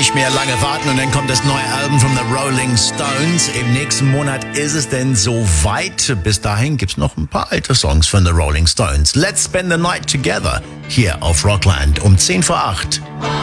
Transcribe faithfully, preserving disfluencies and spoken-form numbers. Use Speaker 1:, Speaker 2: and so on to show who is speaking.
Speaker 1: nicht mehr lange warten und dann kommt das neue Album von The Rolling Stones. Im nächsten Monat ist es denn soweit. Bis dahin gibt's noch ein paar alte Songs von The Rolling Stones. Let's spend the night together hier auf Rockland um zehn vor acht.